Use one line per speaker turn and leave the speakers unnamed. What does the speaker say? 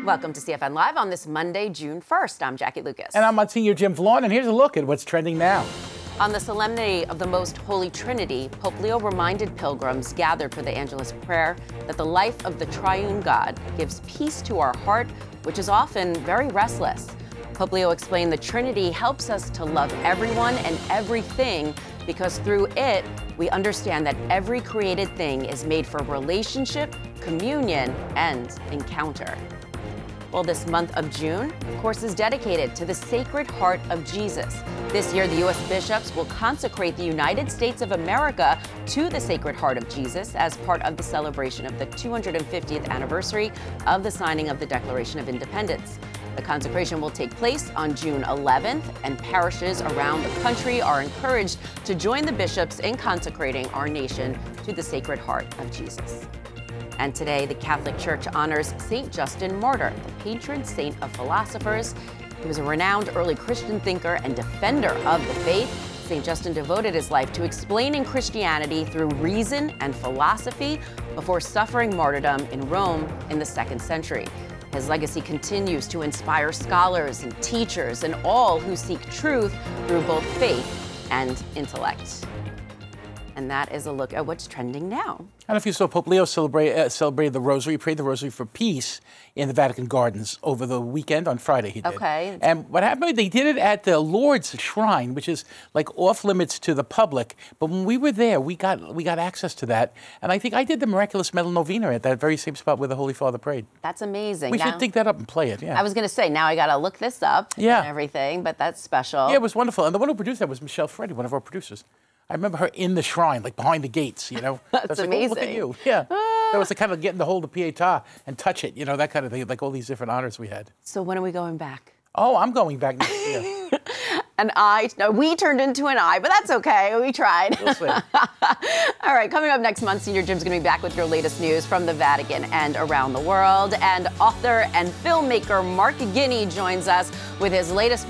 Welcome to CFN Live on this Monday, June 1st. I'm Jackie Lucas.
And I'm Monsignor Jim Vaughn, and here's a look at what's trending now.
On the Solemnity of the Most Holy Trinity, Pope Leo reminded pilgrims gathered for the Angelus prayer that the life of the triune God gives peace to our heart, which is often very restless. Pope Leo explained the Trinity helps us to love everyone and everything because through it, we understand that every created thing is made for relationship, communion, and encounter. Well, this month of June, of course, is dedicated to the Sacred Heart of Jesus. This year, the U.S. bishops will consecrate the United States of America to the Sacred Heart of Jesus as part of the celebration of the 250th anniversary of the signing of the Declaration of Independence. The consecration will take place on June 11th, and parishes around the country are encouraged to join the bishops in consecrating our nation to the Sacred Heart of Jesus. And today, the Catholic Church honors St. Justin Martyr, the patron saint of philosophers. He was a renowned early Christian thinker and defender of the faith. St. Justin devoted his life to explaining Christianity through reason and philosophy before suffering martyrdom in Rome in the 2nd century. His legacy continues to inspire scholars and teachers and all who seek truth through both faith and intellect. And that is a look at what's trending now.
I don't know if you saw Pope Leo celebrated the Rosary, prayed the Rosary for peace in the Vatican Gardens over the weekend. On Friday he did.
Okay.
And what happened, they did it at the Lourdes Shrine, which is like off limits to the public. But when we were there, we got access to that. And I think I did the Miraculous Medal Novena at that very same spot where the Holy Father prayed.
That's amazing.
We should dig that up and play it, yeah.
I was going to say, now I got to look this up and everything, but that's special.
Yeah, it was wonderful. And the one who produced that was Michelle Freddy, one of our producers. I remember her in the shrine, like behind the gates, you know.
That's amazing.
Like, oh, look at you. Yeah. That was the kind of getting the hold of Pietà and touch it, you know, that kind of thing, like all these different honors we had.
So when are we going back?
Oh, I'm going back next year.
We turned into an I, but that's okay. We tried.
We'll see.
All right, coming up next month, Senior Jim's going to be back with your latest news from the Vatican and around the world. And author and filmmaker Mark Guinea joins us with his latest